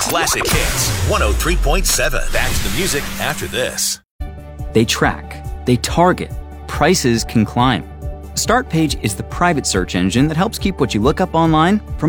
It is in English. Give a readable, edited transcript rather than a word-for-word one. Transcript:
Classic Hits 103.7. Back to the music after this. They track, they target, prices can climb. Startpage is the private search engine that helps keep what you look up online from